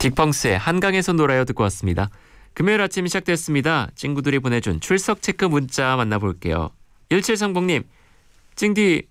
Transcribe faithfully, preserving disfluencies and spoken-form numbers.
딕펑스의 한강에서 놀아요 듣고 왔습니다. 금요일 아침 시작됐습니다. 친구들이 보내준 출석 체크 문자 만나볼게요. 일칠삼공님, 찡디